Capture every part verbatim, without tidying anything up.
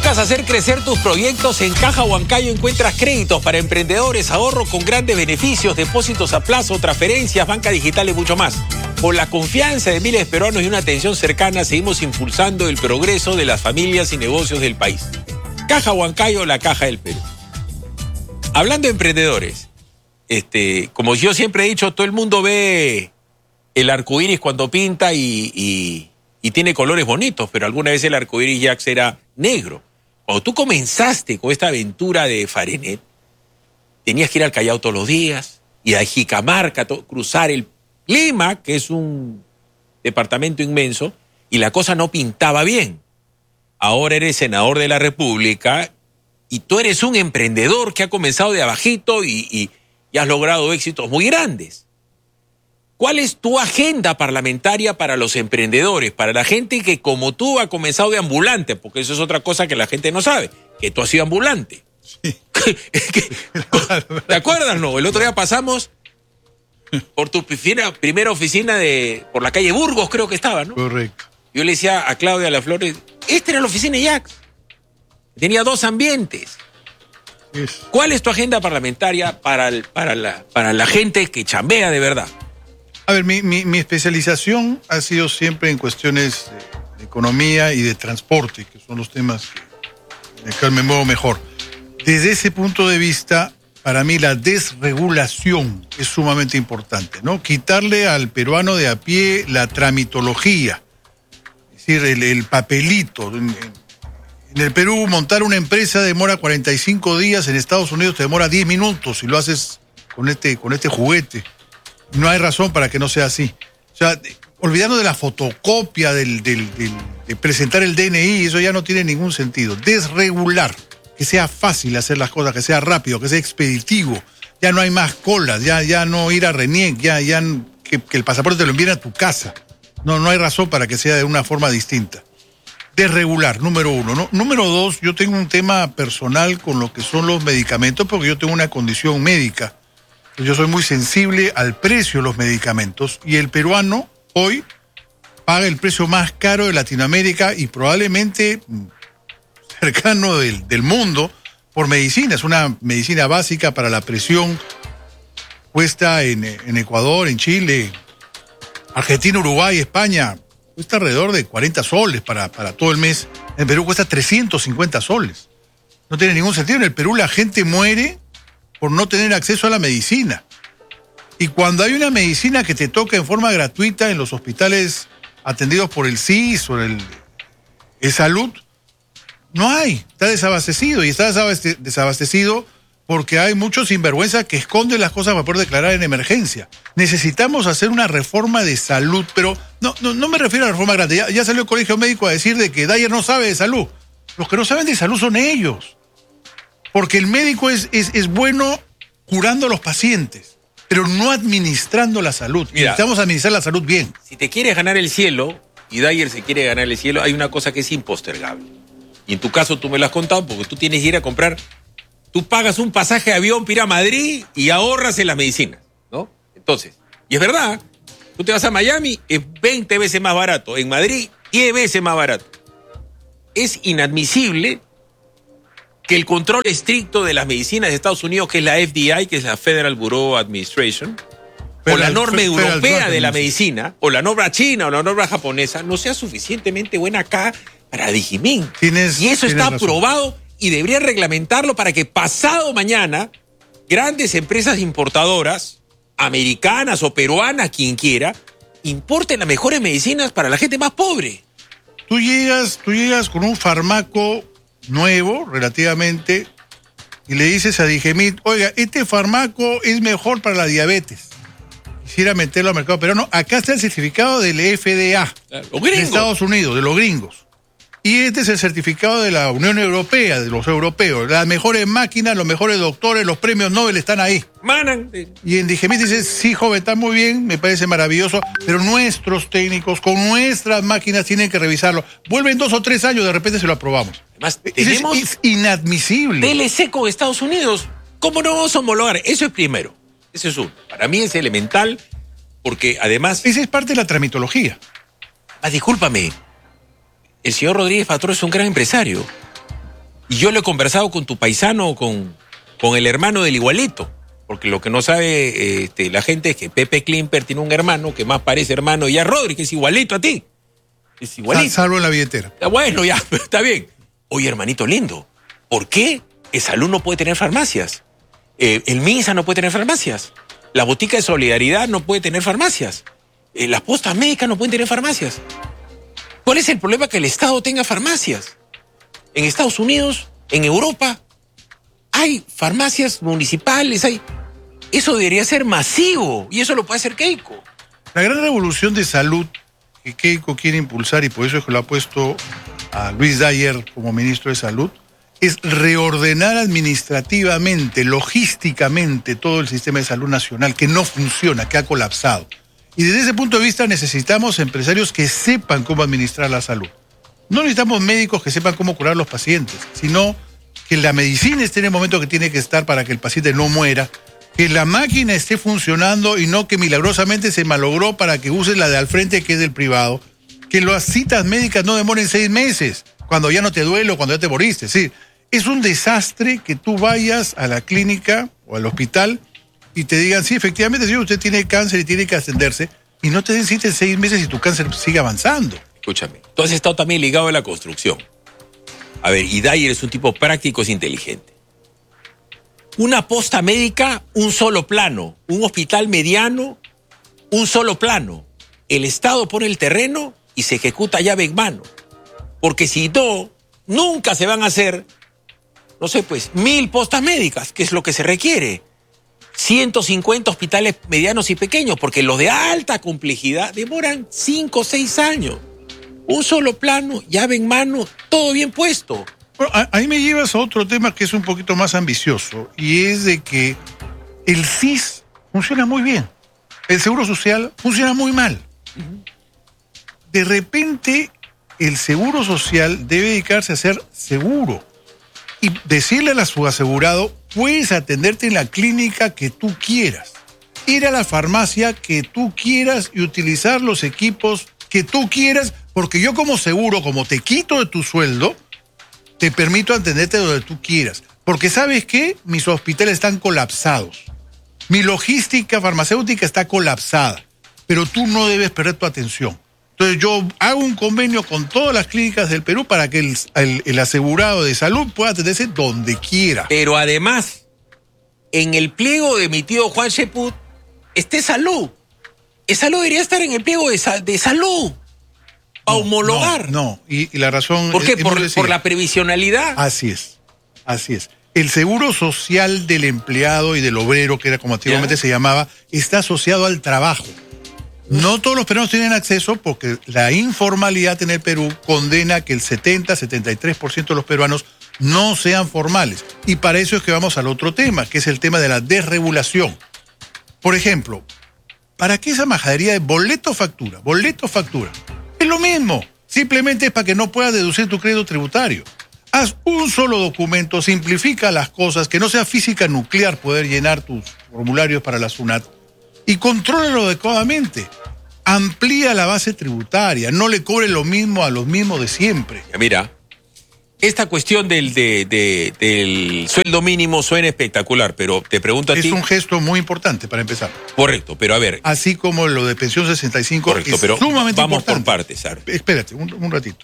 ¿Buscas hacer crecer tus proyectos? En Caja Huancayo encuentras créditos para emprendedores, ahorro con grandes beneficios, depósitos a plazo, transferencias, banca digital y mucho más. Con la confianza de miles de peruanos y una atención cercana, seguimos impulsando el progreso de las familias y negocios del país. Caja Huancayo, la caja del Perú. Hablando de emprendedores, este, como yo siempre he dicho, todo el mundo ve el arcoíris cuando pinta y, y, y tiene colores bonitos, pero alguna vez el arcoíris Jax era negro. Cuando tú comenzaste con esta aventura de Farenet, tenías que ir al Callao todos los días, ir a Jicamarca, to- cruzar el Lima, que es un departamento inmenso, y la cosa no pintaba bien. Ahora eres senador de la República y tú eres un emprendedor que ha comenzado de abajito y, y, y has logrado éxitos muy grandes. ¿Cuál es tu agenda parlamentaria para los emprendedores, para la gente que como tú ha comenzado de ambulante? Porque eso es otra cosa que la gente no sabe, que tú has sido ambulante. Sí. ¿Te acuerdas, no? El otro día pasamos por tu oficina, primera oficina de por la calle Burgos, creo que estaba, ¿no? Correcto. Yo le decía a Claudia La Flores, esta era la oficina de Jax. Tenía dos ambientes. Yes. ¿Cuál es tu agenda parlamentaria para, el, para, la, para la gente que chambea de verdad? A ver, mi, mi, mi especialización ha sido siempre en cuestiones de, de economía y de transporte, que son los temas que, en los que me muevo mejor. Desde ese punto de vista, para mí la desregulación es sumamente importante, ¿no? Quitarle al peruano de a pie la tramitología, es decir, el, el papelito. En, en el Perú montar una empresa demora cuarenta y cinco días, en Estados Unidos te demora diez minutos si lo haces con este, con este juguete. No hay razón para que no sea así. O sea, olvidando de la fotocopia, del, del, del, de presentar el D N I, eso ya no tiene ningún sentido. Desregular, que sea fácil hacer las cosas, que sea rápido, que sea expeditivo. Ya no hay más colas, ya, ya no ir a RENIEC, ya, ya que, que el pasaporte te lo envíen a tu casa. No, no hay razón para que sea de una forma distinta. Desregular, número uno, ¿no? Número dos, yo tengo un tema personal con lo que son los medicamentos, porque yo tengo una condición médica. Yo soy muy sensible al precio de los medicamentos y el peruano hoy paga el precio más caro de Latinoamérica y probablemente cercano del, del mundo por medicina. Es una medicina básica para la presión puesta en, en Ecuador, en Chile, Argentina, Uruguay, España. Cuesta alrededor de cuarenta soles para, para todo el mes. En Perú cuesta trescientos cincuenta soles. No tiene ningún sentido. En el Perú la gente muere por no tener acceso a la medicina. Y cuando hay una medicina que te toca en forma gratuita en los hospitales atendidos por el S I S o el, el Salud, no hay, está desabastecido. Y está desabastecido porque hay muchos sinvergüenza que esconden las cosas para poder declarar en emergencia. Necesitamos hacer una reforma de salud, pero no, no, no me refiero a la reforma grande. Ya, ya salió el Colegio Médico a decir de que Dyer no sabe de salud. Los que no saben de salud son ellos. Porque el médico es, es, es bueno curando a los pacientes, pero no administrando la salud. Mira, necesitamos administrar la salud bien. Si te quieres ganar el cielo, y Dyer se quiere ganar el cielo, hay una cosa que es impostergable. Y en tu caso tú me lo has contado porque tú tienes que ir a comprar, tú pagas un pasaje de avión para ir a Madrid y ahorras en las medicinas, ¿no? Entonces, y es verdad, tú te vas a Miami, es veinte veces más barato, en Madrid, diez veces más barato. Es inadmisible que el control estricto de las medicinas de Estados Unidos, que es la F D A, que es la Federal Bureau of Administration, Federal, o la norma Federal, europea Federal, de la medicina, o la norma china, o la norma japonesa, no sea suficientemente buena acá para Digimin. Tienes, y eso está razón. aprobado y debería reglamentarlo para que pasado mañana grandes empresas importadoras, americanas o peruanas, quien quiera, importen las mejores medicinas para la gente más pobre. Tú llegas, tú llegas con un fármaco nuevo, relativamente, y le dices a Digemit, oiga, este fármaco es mejor para la diabetes. Quisiera meterlo al mercado peruano. Acá está el certificado del F D A, los gringos. De Estados Unidos, de los gringos. Y este es el certificado de la Unión Europea, de los europeos. Las mejores máquinas, los mejores doctores, los premios Nobel están ahí. Manan. Y en Digemit dice, sí, joven, está muy bien, me parece maravilloso, pero nuestros técnicos con nuestras máquinas tienen que revisarlo. Vuelven dos o tres años, de repente se lo aprobamos. Además, tenemos es, es inadmisible. D L C con Estados Unidos. ¿Cómo no vamos a homologar? Eso es primero. Eso es uno. Para mí es elemental porque además... Esa es parte de la tramitología. Ah, discúlpame. El señor Rodríguez Patrón es un gran empresario. Y yo lo he conversado con tu paisano, con, con el hermano del igualito. Porque lo que no sabe este, la gente es que Pepe Klimper tiene un hermano que más parece hermano ya Rodri, que es igualito a ti. Es igualito. Salvo en la billetera. Bueno, ya, pero está bien. Oye, hermanito lindo, ¿por qué el Salud no puede tener farmacias? Eh, el MINSA no puede tener farmacias. La Botica de Solidaridad no puede tener farmacias. Eh, las postas médicas no pueden tener farmacias. ¿Cuál es el problema que el Estado tenga farmacias? En Estados Unidos, en Europa, hay farmacias municipales, hay... Eso debería ser masivo y eso lo puede hacer Keiko. La gran revolución de salud que Keiko quiere impulsar, y por eso es que lo ha puesto a Luis Dyer como ministro de Salud, es reordenar administrativamente, logísticamente todo el sistema de salud nacional que no funciona, que ha colapsado. Y desde ese punto de vista necesitamos empresarios que sepan cómo administrar la salud. No necesitamos médicos que sepan cómo curar a los pacientes, sino que la medicina esté en el momento que tiene que estar para que el paciente no muera, que la máquina esté funcionando y no que milagrosamente se malogró para que uses la de al frente que es del privado, que las citas médicas no demoren seis meses, cuando ya no te duele o cuando ya te moriste. Sí, es un desastre que tú vayas a la clínica o al hospital y te digan, sí, efectivamente, señor, usted tiene cáncer y tiene que atenderse, y no te den cita en seis meses y tu cáncer sigue avanzando. Escúchame, tú has estado también ligado a la construcción. A ver, y Dyer es un tipo práctico, es inteligente. Una posta médica, un solo plano. Un hospital mediano, un solo plano. El Estado pone el terreno y se ejecuta llave en mano. Porque si no, nunca se van a hacer, no sé, pues, mil postas médicas, que es lo que se requiere. ciento cincuenta hospitales medianos y pequeños, porque los de alta complejidad demoran cinco o seis años. Un solo plano, llave en mano, todo bien puesto. Bueno, ahí me llevas a otro tema que es un poquito más ambicioso, y es de que el S I S funciona muy bien, el Seguro Social funciona muy mal. De repente, el Seguro Social debe dedicarse a ser seguro y decirle a su asegurado, puedes atenderte en la clínica que tú quieras, ir a la farmacia que tú quieras y utilizar los equipos que tú quieras, porque yo como seguro, como te quito de tu sueldo, te permito atenderte donde tú quieras. Porque ¿sabes qué? Mis hospitales están colapsados. Mi logística farmacéutica está colapsada. Pero tú no debes perder tu atención. Entonces yo hago un convenio con todas las clínicas del Perú para que el, el, el asegurado de salud pueda atenderse donde quiera. Pero además, en el pliego de mi tío Juan Sheput, esté salud. El salud debería estar en el pliego de, de salud. A no, homologar. No, no. Y, y la razón... ¿Por qué? Por, por la previsionalidad. Así es, así es. El seguro social del empleado y del obrero, que era como antiguamente ¿Ya? se llamaba, está asociado al trabajo. No todos los peruanos tienen acceso porque la informalidad en el Perú condena que el setenta, setenta y tres por ciento de los peruanos no sean formales. Y para eso es que vamos al otro tema, que es el tema de la desregulación. Por ejemplo, ¿para qué esa majadería de boleto factura? Boleto factura. Es lo mismo, simplemente es para que no puedas deducir tu crédito tributario. Haz un solo documento, simplifica las cosas, que no sea física nuclear poder llenar tus formularios para la SUNAT y contrólalo adecuadamente. Amplía la base tributaria, no le cobre lo mismo a los mismos de siempre. Mira, esta cuestión del, de, de, del sueldo mínimo suena espectacular, pero te pregunto a es ti... Es un gesto muy importante para empezar. Correcto, pero a ver... Así como lo de pensión sesenta y cinco correcto, es pero sumamente vamos importante. por partes, Sar. Espérate, un, un ratito.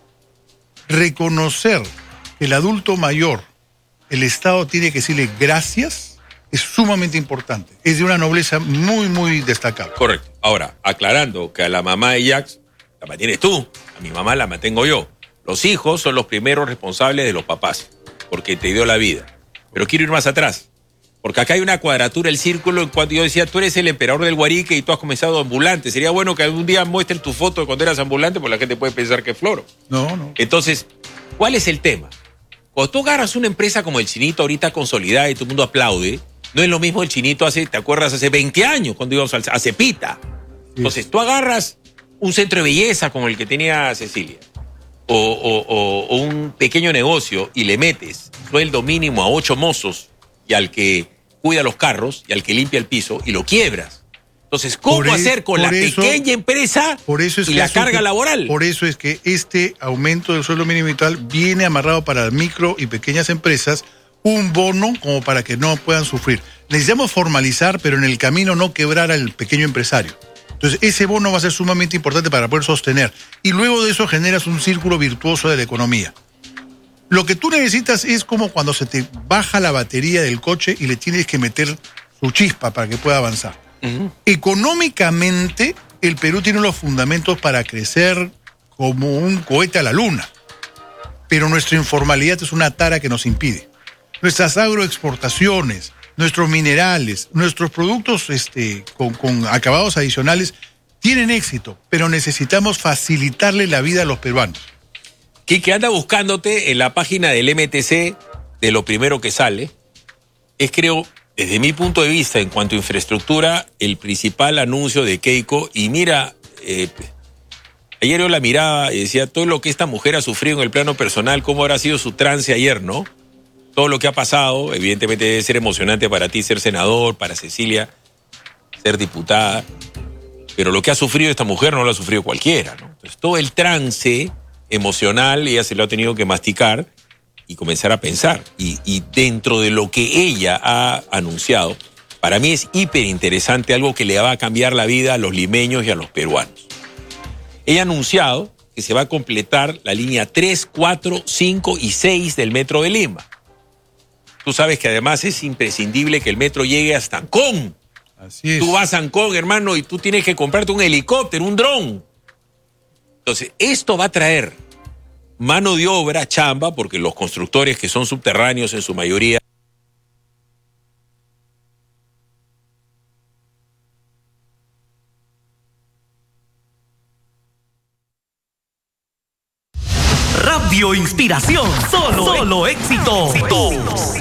Reconocer que el adulto mayor, el Estado tiene que decirle gracias, es sumamente importante. Es de una nobleza muy, muy destacable. Correcto. Ahora, aclarando que a la mamá de Jax la mantienes tú, a mi mamá la mantengo yo. Los hijos son los primeros responsables de los papás, porque te dio la vida. Pero quiero ir más atrás, porque acá hay una cuadratura, el círculo, en cuanto yo decía, tú eres el emperador del Guarique y tú has comenzado ambulante. Sería bueno que algún día muestren tu foto de cuando eras ambulante, porque la gente puede pensar que es floro. No, no. Entonces, ¿cuál es el tema? Cuando tú agarras una empresa como el Chinito ahorita consolidada y todo el mundo aplaude, no es lo mismo el Chinito hace, ¿te acuerdas? Hace veinte años, cuando íbamos a Cepita. Entonces, tú agarras un centro de belleza como el que tenía Cecilia, O, o, o, o un pequeño negocio y le metes sueldo mínimo a ocho mozos y al que cuida los carros y al que limpia el piso y lo quiebras. Entonces, ¿cómo Por hacer es- con la por eso- pequeña empresa Por eso es y que la eso carga que- laboral? Por eso es que este aumento del sueldo mínimo vital viene amarrado para las micro y pequeñas empresas un bono como para que no puedan sufrir. Necesitamos formalizar, pero en el camino no quebrar al pequeño empresario. Entonces, ese bono va a ser sumamente importante para poder sostener. Y luego de eso generas un círculo virtuoso de la economía. Lo que tú necesitas es como cuando se te baja la batería del coche y le tienes que meter su chispa para que pueda avanzar. Ujú. Económicamente, el Perú tiene los fundamentos para crecer como un cohete a la luna. Pero nuestra informalidad es una tara que nos impide. Nuestras agroexportaciones, nuestros minerales, nuestros productos este, con, con acabados adicionales tienen éxito, pero necesitamos facilitarle la vida a los peruanos. Quique, anda buscándote en la página del M T C, de lo primero que sale. Es, creo, desde mi punto de vista, en cuanto a infraestructura, el principal anuncio de Keiko. Y mira, eh, ayer yo la miraba y decía, todo lo que esta mujer ha sufrido en el plano personal, cómo habrá sido su trance ayer, ¿no? Todo lo que ha pasado, evidentemente debe ser emocionante para ti ser senador, para Cecilia ser diputada, pero lo que ha sufrido esta mujer no lo ha sufrido cualquiera, ¿no? Entonces, todo el trance emocional ella se lo ha tenido que masticar y comenzar a pensar. Y, y dentro de lo que ella ha anunciado, para mí es hiper interesante, algo que le va a cambiar la vida a los limeños y a los peruanos. Ella ha anunciado que se va a completar la línea tres, cuatro, cinco y seis del Metro de Lima. Tú sabes que además es imprescindible que el metro llegue hasta Ancón. Así es. Tú vas a Ancón, hermano, y tú tienes que comprarte un helicóptero, un dron. Entonces, esto va a traer mano de obra, chamba, porque los constructores que son subterráneos en su mayoría Radio Inspiración, solo, solo éxitos.